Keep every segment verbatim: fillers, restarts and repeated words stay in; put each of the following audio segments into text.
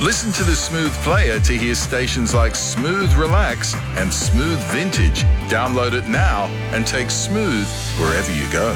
Listen to the Smooth Player to hear stations like Smooth Relax and Smooth Vintage. Download it now and take Smooth wherever you go.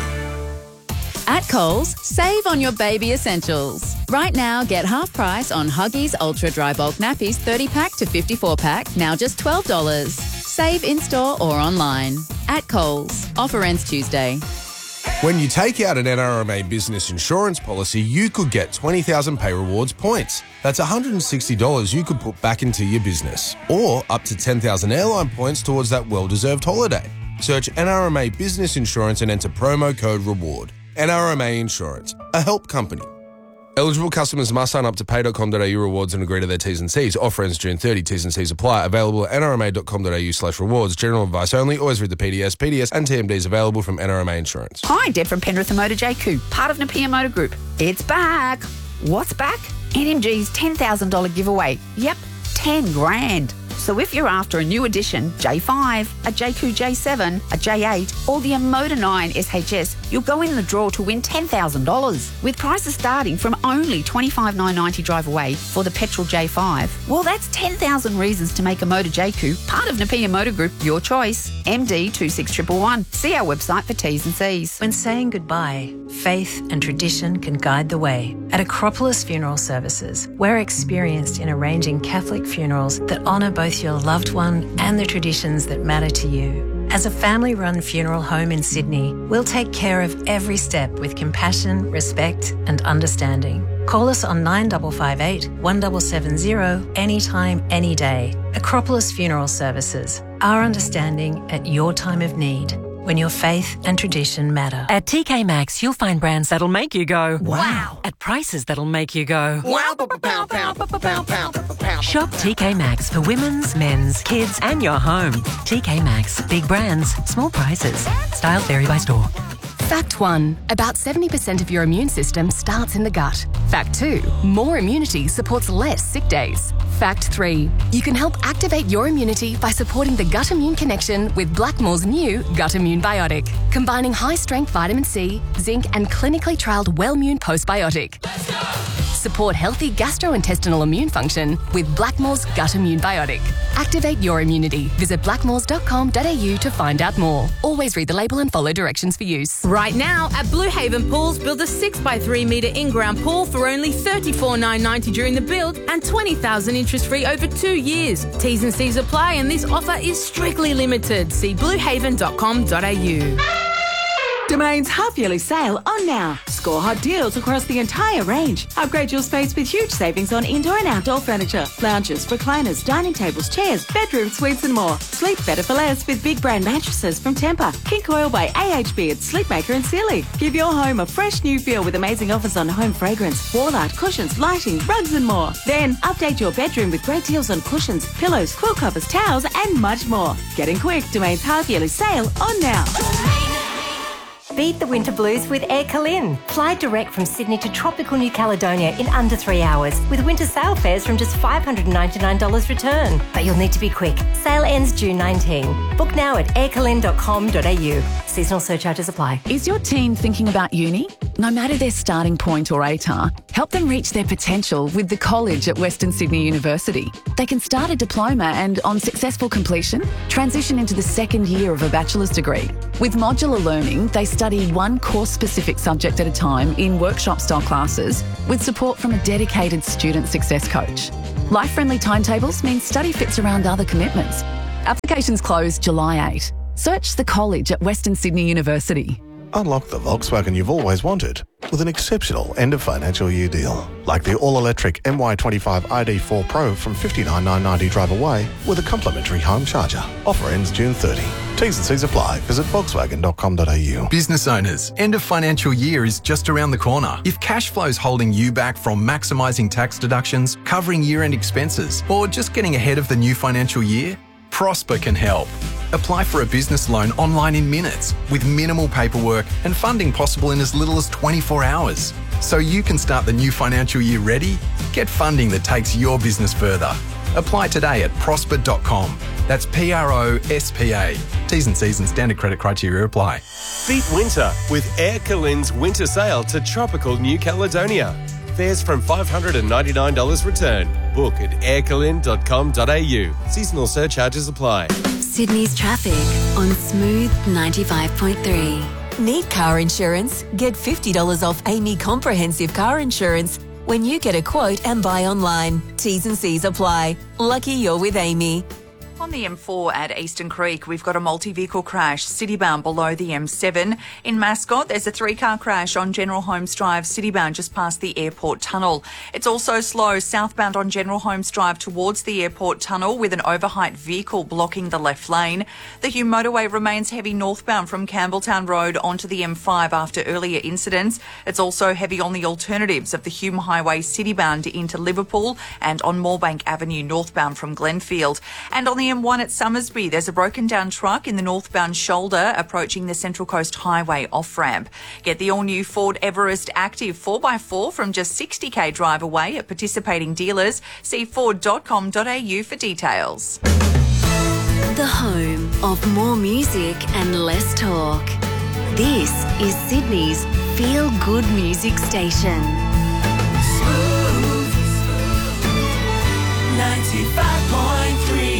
At Coles, save on your baby essentials. Right now, get half price on Huggies Ultra Dry Bulk Nappies thirty pack to fifty-four pack, now just twelve dollars. Save in-store or online. At Coles. Offer ends Tuesday. When you take out an N R M A business insurance policy, you could get twenty thousand Pay Rewards points. That's one hundred sixty dollars you could put back into your business. Or up to ten thousand airline points towards that well-deserved holiday. Search N R M A Business Insurance and enter promo code REWARD. N R M A Insurance, a help company. Eligible customers must sign up to pay dot com dot a u rewards and agree to their T's and C's. Offer ends June thirtieth. T's and C's apply. Available at n r m a dot com dot a u slash rewards. General advice only. Always read the P D S. P D S and T M Ds available from N R M A Insurance. Hi, Deb from Penrith and Motor J Q, part of Napier Motor Group. It's back. What's back? N M G's ten thousand dollars giveaway. Yep, ten grand. So if you're after a new edition, J five, a J Q J seven, a J eight or the Motor nine S H S, you'll go in the draw to win ten thousand dollars. With prices starting from only twenty-five thousand nine hundred ninety dollars drive away for the petrol J five. Well, that's ten thousand reasons to make a Motor J Q, part of Napier Motor Group, your choice. M D two six one one one. See our website for T's and C's. When saying goodbye, faith and tradition can guide the way. At Acropolis Funeral Services, we're experienced in arranging Catholic funerals that honour both your loved one and the traditions that matter to you. As a family-run funeral home in Sydney, we'll take care of every step with compassion, respect and understanding. Call us on nine five five eight, one seven seven zero anytime, any day. Acropolis Funeral Services. Our understanding at your time of need, when your faith and tradition matter. At T K Maxx, you'll find brands that'll make you go, wow. At prices that'll make you go, wow. Pow, pow, pow, pow, pow, pow. Shop T K Maxx for women's, men's, kids and your home. T K Maxx. Big brands, small prices. Styles vary by store. Fact one, about seventy percent of your immune system starts in the gut. Fact two, more immunity supports less sick days. Fact three, you can help activate your immunity by supporting the gut immune connection with Blackmore's new Gut Immune Biotic, combining high-strength vitamin C, zinc and clinically trialled Wellmune Postbiotic. Let's go! Support healthy gastrointestinal immune function with Blackmore's Gut Immune Biotic. Activate your immunity. Visit blackmores dot com dot a u to find out more. Always read the label and follow directions for use. Right now, at Blue Haven Pools, build a six by three metre in-ground pool for only thirty-four thousand nine hundred ninety dollars during the build and twenty thousand dollars interest-free over two years. T's and C's apply and this offer is strictly limited. See blue haven dot com dot a u. Domain's half-yearly sale on now. Score hot deals across the entire range. Upgrade your space with huge savings on indoor and outdoor furniture, lounges, recliners, dining tables, chairs, bedroom suites and more. Sleep better for less with big brand mattresses from Tempur, King Coil by A H B, Sleepmaker and Sealy. Give your home a fresh new feel with amazing offers on home fragrance, wall art, cushions, lighting, rugs and more. Then update your bedroom with great deals on cushions, pillows, quilt covers, towels and much more. Get in quick. Domain's half-yearly sale on now. Beat the winter blues with Air Calin. Fly direct from Sydney to tropical New Caledonia in under three hours with winter sale fares from just five hundred ninety-nine dollars return. But you'll need to be quick. Sale ends June nineteenth. Book now at air calin dot com dot a u. Seasonal surcharges apply. Is your teen thinking about uni? No matter their starting point or A T A R, help them reach their potential with the college at Western Sydney University. They can start a diploma and, on successful completion, transition into the second year of a bachelor's degree. With modular learning, they study one course-specific subject at a time in workshop-style classes with support from a dedicated student success coach. Life-friendly timetables mean study fits around other commitments. Applications close July eighth. Search the college at Western Sydney University. Unlock the Volkswagen you've always wanted with an exceptional end-of-financial year deal. Like the all-electric M Y twenty-five I D four Pro from fifty-nine thousand nine hundred ninety dollars drive away with a complimentary home charger. Offer ends June thirtieth. T's and C's apply. Visit volkswagen dot com dot a u. Business owners, end of financial year is just around the corner. If cash flow's holding you back from maximising tax deductions, covering year-end expenses, or just getting ahead of the new financial year, Prosper can help. Apply for a business loan online in minutes with minimal paperwork and funding possible in as little as twenty-four hours. So you can start the new financial year ready. Get funding that takes your business further. Apply today at prosper dot com. That's P R O S P A. T's and C's and standard credit criteria apply. Beat winter with Air Calin's winter sale to tropical New Caledonia. Fares from five hundred ninety-nine dollars return. Book at aircalin dot com dot a u. Seasonal surcharges apply. Sydney's traffic on Smooth ninety-five point three. Need car insurance? Get fifty dollars off Amy Comprehensive Car Insurance when you get a quote and buy online. T's and C's apply. Lucky you're with Amy. On the M four at Eastern Creek, we've got a multi-vehicle crash citybound below the M seven. In Mascot, there's a three-car crash on General Holmes Drive citybound just past the airport tunnel. It's also slow southbound on General Holmes Drive towards the airport tunnel with an overheight vehicle blocking the left lane. The Hume motorway remains heavy northbound from Campbelltown Road onto the M five after earlier incidents. It's also heavy on the alternatives of the Hume Highway citybound into Liverpool and on Moorebank Avenue northbound from Glenfield. And on the M one at Summersby, there's a broken down truck in the northbound shoulder approaching the Central Coast Highway off-ramp. Get the all-new Ford Everest Active four by four from just sixty k drive away at participating dealers. See ford dot com dot a u for details. The home of more music and less talk. This is Sydney's feel-good music station. Smooth ninety-five point three.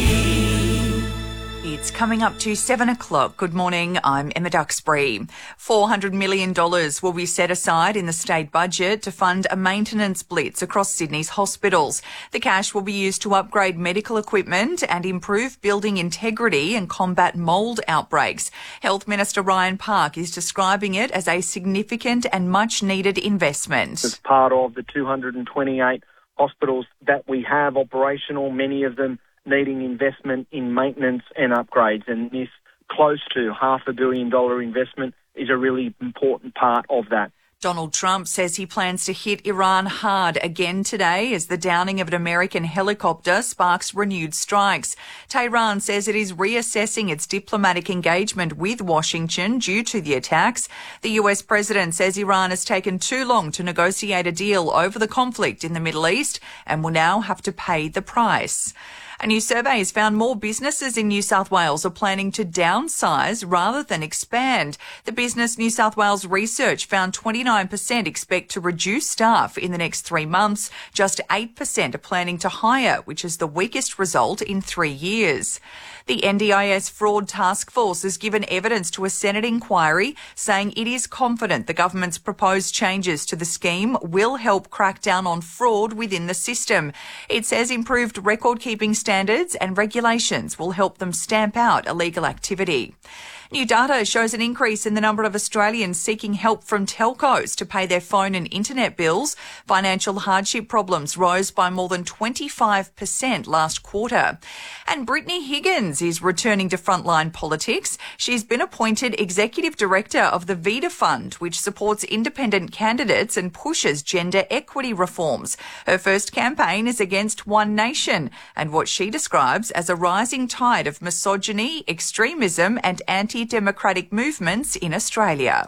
It's coming up to seven o'clock. Good morning, I'm Emma Duxbury. four hundred million dollars will be set aside in the state budget to fund a maintenance blitz across Sydney's hospitals. The cash will be used to upgrade medical equipment and improve building integrity and combat mould outbreaks. Health Minister Ryan Park is describing it as a significant and much-needed investment. As part of the two hundred twenty-eight hospitals that we have operational, many of them needing investment in maintenance and upgrades, and this close to half a billion dollar investment is a really important part of that. Donald Trump says he plans to hit Iran hard again today as the downing of an American helicopter sparks renewed strikes. Tehran says it is reassessing its diplomatic engagement with Washington due to the attacks. The U S president says Iran has taken too long to negotiate a deal over the conflict in the Middle East and will now have to pay the price. A new survey has found more businesses in New South Wales are planning to downsize rather than expand. The Business New South Wales research found twenty-nine percent expect to reduce staff in the next three months. Just eight percent are planning to hire, which is the weakest result in three years. The N D I S Fraud Task Force has given evidence to a Senate inquiry saying it is confident the government's proposed changes to the scheme will help crack down on fraud within the system. It says improved record-keeping standards and regulations will help them stamp out illegal activity. New data shows an increase in the number of Australians seeking help from telcos to pay their phone and internet bills. Financial hardship problems rose by more than twenty-five percent last quarter. And Brittany Higgins is returning to frontline politics. She's been appointed Executive Director of the Vida Fund, which supports independent candidates and pushes gender equity reforms. Her first campaign is against One Nation and what she describes as a rising tide of misogyny, extremism and anti-democratic movements in Australia.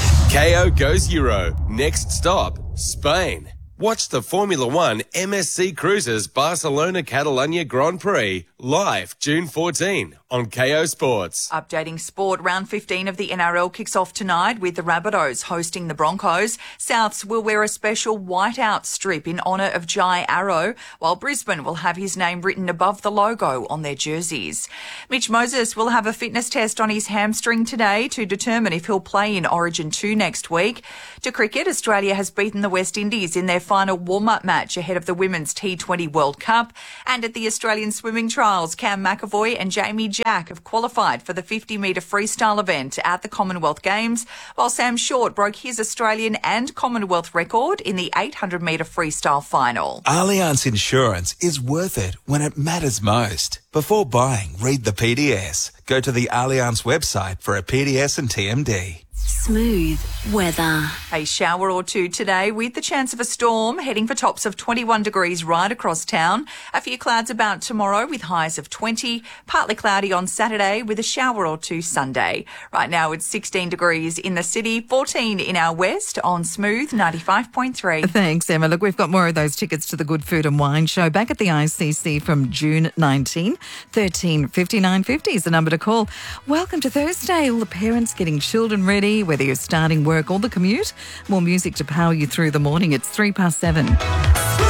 K O goes Euro. Next stop, Spain. Watch the Formula One M S C Cruises Barcelona Catalunya Grand Prix live June fourteenth on K O Sports. Updating sport, round fifteen of the N R L kicks off tonight with the Rabbitohs hosting the Broncos. Souths will wear a special whiteout strip in honour of Jai Arrow, while Brisbane will have his name written above the logo on their jerseys. Mitch Moses will have a fitness test on his hamstring today to determine if he'll play in Origin two next week. To cricket, Australia has beaten the West Indies in their final warm-up match ahead of the Women's T twenty World Cup. And at the Australian swimming trials, Cam McAvoy and Jamie Jack have qualified for the fifty metre freestyle event at the Commonwealth Games, while Sam Short broke his Australian and Commonwealth record in the eight hundred metre freestyle final. Allianz Insurance is worth it when it matters most. Before buying, read the P D S. Go to the Allianz website for a P D S and T M D. Smooth weather. A shower or two today with the chance of a storm, heading for tops of twenty-one degrees right across town. A few clouds about tomorrow with highs of twenty. Partly cloudy on Saturday with a shower or two Sunday. Right now it's sixteen degrees in the city, fourteen in our west on Smooth ninety-five point three. Thanks, Emma. Look, we've got more of those tickets to the Good Food and Wine Show back at the I C C from June nineteenth. thirteen fifty-nine fifty is the number to call. Welcome to Thursday. All the parents getting children ready. ready, whether you're starting work or the commute. More music to power you through the morning. It's three past seven.